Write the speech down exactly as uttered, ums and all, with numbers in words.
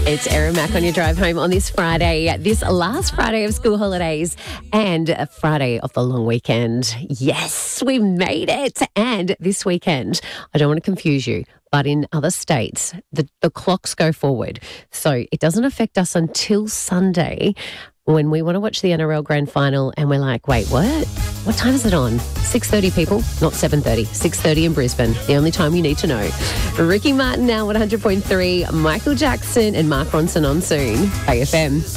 It's Erin Mack on your drive home on this Friday, this last Friday of school holidays and a Friday of the long weekend. Yes, we made it. And this weekend, I don't want to confuse you, but in other states, the, the clocks go forward. So it doesn't affect us until Sunday when we want to watch the N R L Grand Final and we're like, wait, what? What time is it on? six thirty, people, not seven thirty. six thirty in Brisbane, the only time you need to know. Ricky Martin now, one hundred point three, Michael Jackson and Mark Ronson on soon. A F M.